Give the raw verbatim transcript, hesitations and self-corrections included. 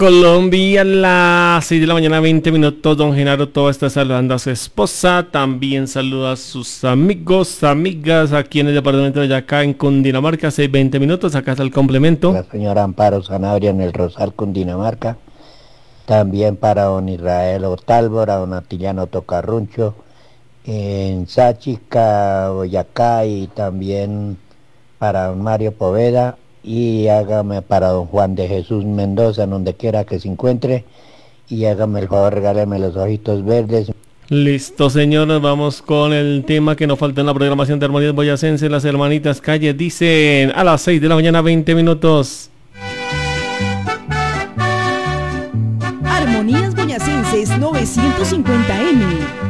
Colombia, a las seis de la mañana, veinte minutos. Don Genaro todo está saludando a su esposa. También saluda a sus amigos, amigas aquí en el departamento de Boyacá, en Cundinamarca. seis, veinte minutos. Acá está el complemento. La señora Amparo Sanabria en el Rosal, Cundinamarca. También para don Israel Otálvora, don Atiliano Tocarruncho, en Sáchica, Boyacá, y también para don Mario Poveda. Y hágame para don Juan de Jesús Mendoza, en donde quiera que se encuentre, y hágame el favor, regáleme los ojitos verdes. Listo, señor, nos vamos con el tema que nos falta en la programación de Armonías Boyacenses. Las hermanitas Calle dicen a las seis de la mañana, veinte minutos. Armonías Boyacenses novecientos cincuenta eme